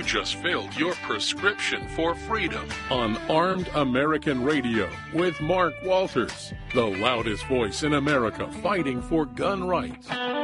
just filled your prescription for freedom. On Armed American Radio with Mark Walters, the loudest voice in America fighting for gun rights.